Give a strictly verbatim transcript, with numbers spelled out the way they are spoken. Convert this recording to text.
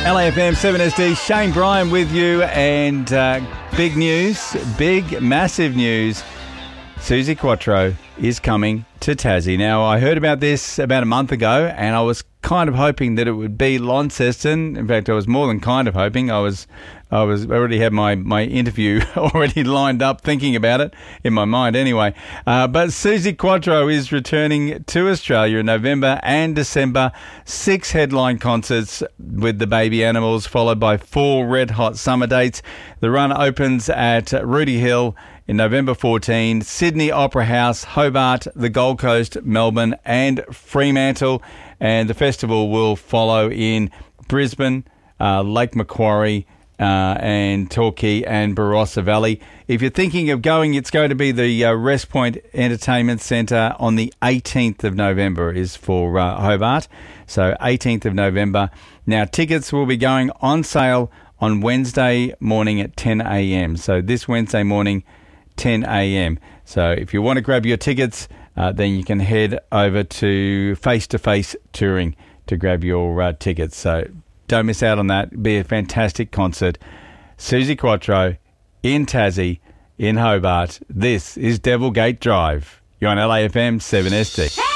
L A F M seven S D, Shane Bryan with you, and uh, big news, big, massive news. Suzi Quatro is coming to Tassie. Now, I heard about this about a month ago, and I was kind of hoping that it would be Launceston. In fact, I was more than kind of hoping. I was, I was already had my, my interview already lined up, thinking about it in my mind anyway. Uh, but Suzi Quatro is returning to Australia in November and December. Six headline concerts with the Baby Animals, followed by four red-hot summer dates. The run opens at Rooty Hill in November fourteenth, Sydney Opera House, Hobart, the Gold Coast, Melbourne and Fremantle. And the festival will follow in Brisbane, uh, Lake Macquarie, uh, and Torquay and Barossa Valley. If you're thinking of going, it's going to be the uh, Rest Point Entertainment Centre on the eighteenth of November is for uh, Hobart. So eighteenth of November. Now, tickets will be going on sale on Wednesday morning at ten a.m. So this Wednesday morning, ten a.m. So if you want to grab your tickets, uh, then you can head over to Face to Face Touring to grab your uh, tickets. So don't miss out on that. It'll be a fantastic concert. Suzi Quatro in Tassie, in Hobart. This is Devil Gate Drive. You're on L A F M seven S D.